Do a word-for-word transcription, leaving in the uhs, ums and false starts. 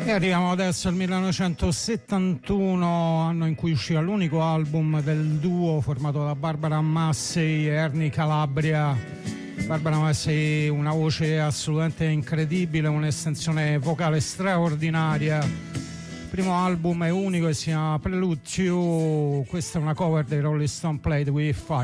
E arriviamo adesso al millenovecentosettantuno, anno in cui usciva l'unico album del duo formato da Barbara Massey e Ernie Calabria. Barbara Massey, una voce assolutamente incredibile, un'estensione vocale straordinaria. Il primo album è unico e si chiama Prelude to. Questa è una cover dei Rolling Stone, Played with Fire.